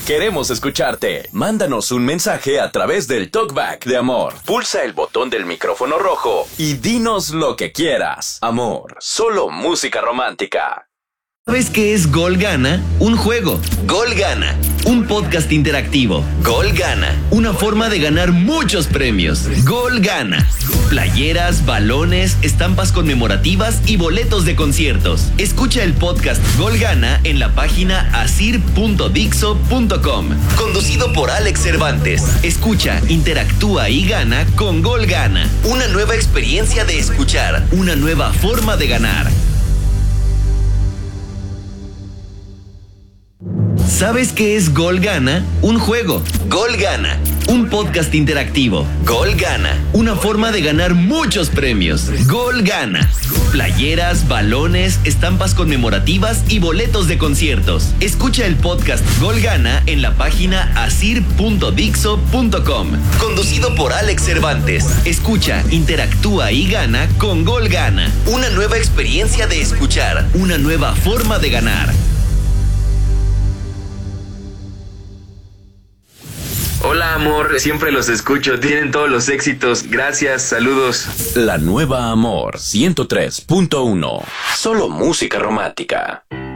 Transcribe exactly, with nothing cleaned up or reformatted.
Queremos escucharte. Mándanos un mensaje a través del Talkback de Amor. Pulsa el botón del micrófono rojo y dinos lo que quieras. Amor, solo música romántica. ¿Sabes qué es Gol Gana? Un juego. Gol Gana. Un podcast interactivo. Gol Gana. Una forma de ganar muchos premios. Gol Gana. Playeras, balones, estampas conmemorativas y boletos de conciertos. Escucha el podcast Gol Gana en la página asir punto dixo punto com. Conducido por Alex Cervantes. Escucha, interactúa y gana con Gol Gana. Una nueva experiencia de escuchar. Una nueva forma de ganar. ¿Sabes qué es Gol Gana? Un juego. Gol Gana. Un podcast interactivo. Gol Gana. Una forma de ganar muchos premios. Gol Gana. Playeras, balones, estampas conmemorativas y boletos de conciertos. Escucha el podcast Gol Gana en la página asir punto dixo punto com. Conducido por Alex Cervantes. Escucha, interactúa y gana con Gol Gana. Una nueva experiencia de escuchar. Una nueva forma de ganar. Hola amor, siempre los escucho, tienen todos los éxitos, gracias, saludos. La nueva Amor ciento tres punto uno. Solo música romántica.